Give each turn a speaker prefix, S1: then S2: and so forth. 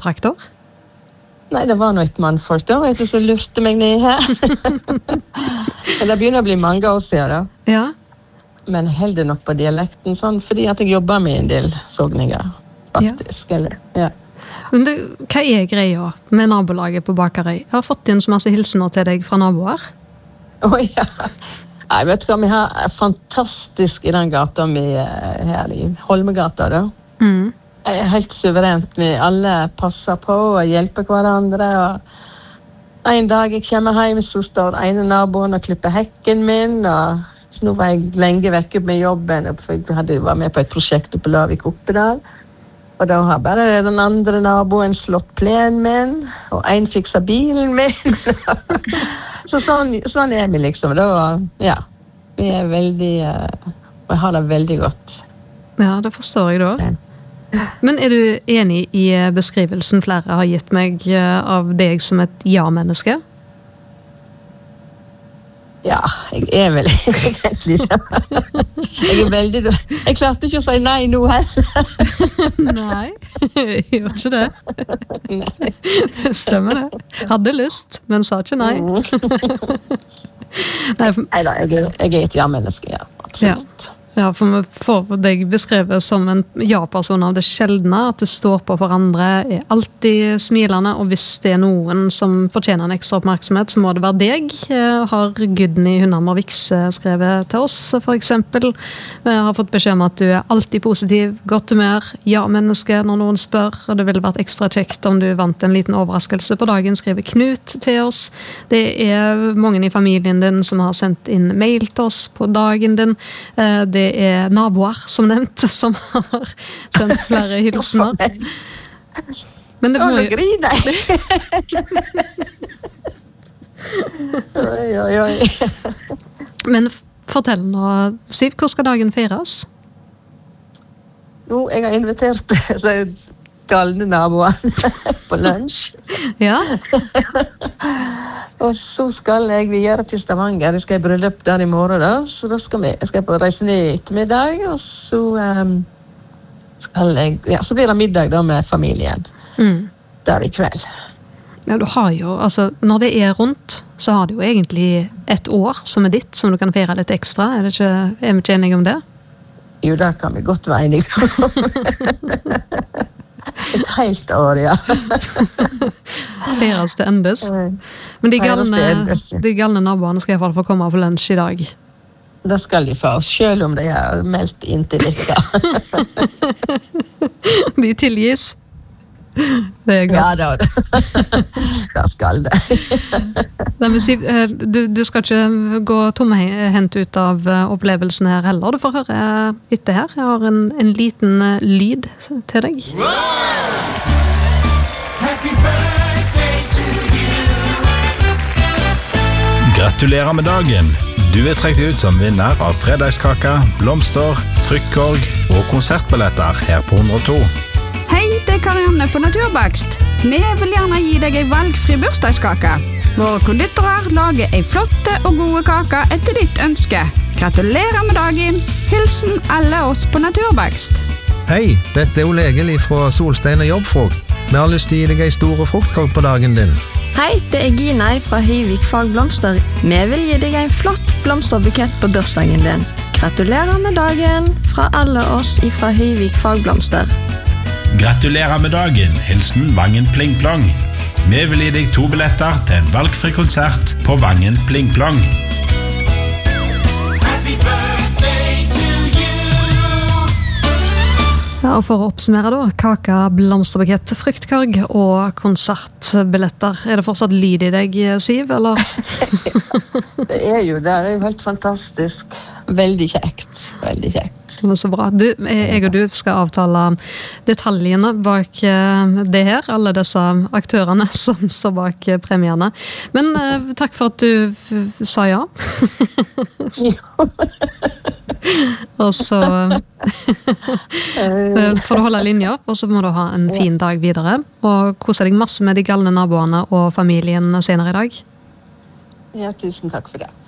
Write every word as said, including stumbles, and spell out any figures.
S1: traktor?
S2: Nei, det var noe et mannfolk da, vet du, som lurte meg ned her. Men det begynner å bli mange år siden da.
S1: Ja.
S2: Men jeg holder nok på dialekten sånn, fordi at jeg jobber med en del sogninger, faktisk. Ja. Eller, ja.
S1: Men det, hva er greia med nabolaget på Bakerøy? Jeg har fått inn så masse hilsener til deg fra naboer.
S2: Å oh, ja. Nei, vet du hva, vi har fantastisk i den gata vi her i Holmegata da.
S1: Mm.
S2: Det er helt suverent. Vi alle passer på og hjelper hverandre. Og en dag jeg kommer hjem, så står ene naboen og klipper hekken min. Og så nå var jeg lenge vekke med jobben, for jeg hadde vært med på et prosjekt på Lavik-Oppedal. Og da har bare den andre naboen slått plenen min, og en fikser bilen min. Så sånn, sånn er vi liksom. Da, ja, vi er veldig, og jeg har det veldig godt.
S1: Ja, det forstår jeg da. Men er du enig i beskrivelsen flere har gitt meg av deg som et ja-menneske?
S2: Ja, jeg er vel egentlig det. Jeg er veldig... Jeg klarte ikke å si nei nå heller.
S1: Nei, jeg gjør ikke det.
S2: Nei.
S1: Det stemmer det. Hadde lyst, men sa ikke nei.
S2: Nei, da, jeg, jeg er et ja-menneske, ja. Absolutt.
S1: Ja. Ja, for vi får deg beskrevet som en ja-person av det sjeldne, at du står på for andre, er alltid smilende, og hvis det er noen som fortjener en ekstra oppmerksomhet, så må det være deg. Har Gudny Hundhammer Vikse skrevet til oss, for eksempel. Vi har fått beskjed om at du er alltid positiv, godt humør, ja-menneske når noen spør, og det ville vært ekstra kjekt om du vant en liten overraskelse på dagen, skriver Knut til oss. Det er mange i familien din som har sendt inn mail til oss på dagen din. Det Det er naboer, som nevnt, som har sendt flere hilsener. Men det må jo...
S2: Oi, oi, oi.
S1: Men fortell nå, Siv, hvor skal dagen feires?
S2: Jo, jeg har invitert så galne naboer på lunsj.
S1: Ja.
S2: Og så skal jeg videre til Stavanger. Jeg skal i bryllup der i morgen da, så da skal vi, jeg skal på reise ned i ettermiddag, og så um, skal jeg, ja, så blir det middag da med familien.
S1: Mm.
S2: Der i kveld.
S1: Ja, du har jo, altså, når det er rundt, så har du jo egentlig et år som er ditt, som du kan feire litt ekstra. Er det ikke, er vi ikke enige om det?
S2: Jo, det kan vi godt være enige om. Et helt år, ja.
S1: Feires det endes. Men de galne, de galne naboene skal i hvert fall få komme på lunsj i dag.
S2: Det skal de få, selv om de har meldt inn til dere.
S1: De tilgis. Det er godt.
S2: Ja, da, da skal det.
S1: Nei, men Siv, du, du skal ikke gå tomhendt ut av opplevelsen her heller. Du får høre etter her. Jeg har en, en liten lyd til deg.
S3: Happy birthday to you.
S4: Gratulerer med dagen! Du er trukket ut som vinner av fredagskaka, blomster, fruktkorg og konsertbilletter her på hundre og to.
S5: Hei, det er Karianne på Naturbakst. Vi vil gjerne gi deg en valgfri bursdagskake. Våre konditorer lager en flotte og gode kake etter ditt ønske. Gratulerer med dagen. Hilsen alle oss på Naturbakst.
S6: Hei, dette er Ole Egil fra Solstein og Jobbfrukt. Vi har lyst til å gi deg en stor fruktkake på dagen din.
S7: Hei, det er Gina fra Høyvik Fagblomster. Vi vil gi deg en flott blomsterbukett på bursdagen din. Gratulerer med dagen fra alle oss fra Høyvik Fagblomster.
S4: Gratulerer med dagen, hilsen Vangen Pling Plong. Vi vil gi deg to billetter til en valgfri konsert på Vangen Pling Plong.
S3: Happy birthday to you.
S1: Ja, og for å oppsummere da, kaka, blomsterbukett, fruktkorg og konsertbilletter. Er det fortsatt lyd i deg, Siv, eller?
S2: Det er jo det, det er jo helt fantastisk. Veldig kjekt, veldig kjekt.
S1: Det var så bra. Du, jeg og du skal avtale detaljene bak det her, alle disse aktørene som står bak premierne. Men eh, takk for at du sa ja. Og så får du holde linja opp, og så må du ha en fin dag videre. Og kose deg masse med de galne naboene og familien senere i dag.
S2: Ja, tusen takk for det.